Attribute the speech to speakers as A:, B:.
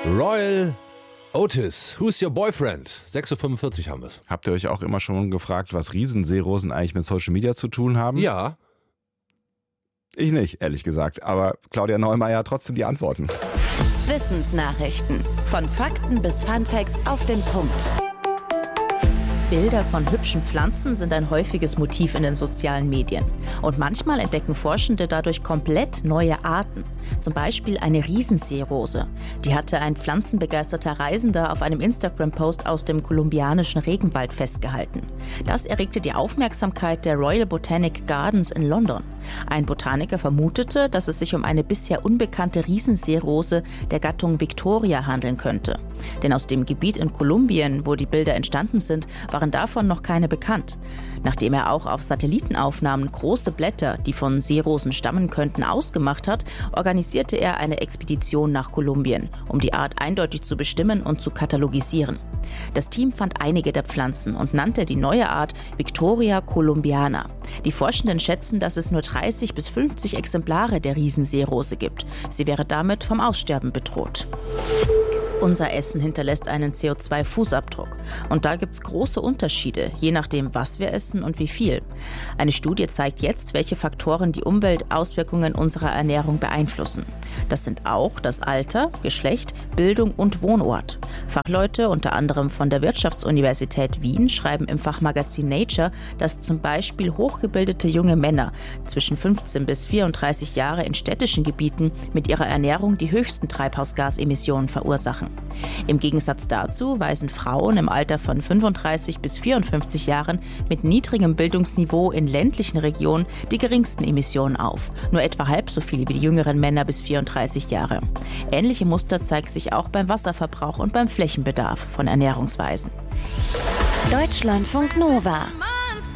A: Royal Otis, Who's Your Boyfriend? 6.45 Uhr haben wir es.
B: Habt ihr euch auch immer schon gefragt, was Riesenseerosen eigentlich mit Social Media zu tun haben?
A: Ja.
B: Ich nicht, ehrlich gesagt. Aber Claudia Neumeier hat trotzdem die Antworten.
C: Wissensnachrichten. Von Fakten bis Funfacts auf den Punkt.
D: Bilder von hübschen Pflanzen sind ein häufiges Motiv in den sozialen Medien. Und manchmal entdecken Forschende dadurch komplett neue Arten. Zum Beispiel eine Riesenseerose. Die hatte ein pflanzenbegeisterter Reisender auf einem Instagram-Post aus dem kolumbianischen Regenwald festgehalten. Das erregte die Aufmerksamkeit der Royal Botanic Gardens in London. Ein Botaniker vermutete, dass es sich um eine bisher unbekannte Riesenseerose der Gattung Victoria handeln könnte. Denn aus dem Gebiet in Kolumbien, wo die Bilder entstanden sind, waren davon noch keine bekannt. Nachdem er auch auf Satellitenaufnahmen große Blätter, die von Seerosen stammen könnten, ausgemacht hat, organisierte er eine Expedition nach Kolumbien, um die Art eindeutig zu bestimmen und zu katalogisieren. Das Team fand einige der Pflanzen und nannte die neue Art Victoria columbiana. Die Forschenden schätzen, dass es nur 30 bis 50 Exemplare der Riesenseerose gibt. Sie wäre damit vom Aussterben bedroht. Unser Essen hinterlässt einen CO2-Fußabdruck. Und da gibt es große Unterschiede, je nachdem, was wir essen und wie viel. Eine Studie zeigt jetzt, welche Faktoren die Umweltauswirkungen unserer Ernährung beeinflussen. Das sind auch das Alter, Geschlecht, Bildung und Wohnort. Fachleute, unter anderem von der Wirtschaftsuniversität Wien, schreiben im Fachmagazin Nature, dass zum Beispiel hochgebildete junge Männer zwischen 15 bis 34 Jahre in städtischen Gebieten mit ihrer Ernährung die höchsten Treibhausgasemissionen verursachen. Im Gegensatz dazu weisen Frauen im Alter von 35 bis 54 Jahren mit niedrigem Bildungsniveau in ländlichen Regionen die geringsten Emissionen auf. Nur etwa halb so viel wie die jüngeren Männer bis 34 Jahre. Ähnliche Muster zeigen sich auch beim Wasserverbrauch und beim Flächenbedarf von Ernährungsweisen.
C: Deutschlandfunk Nova.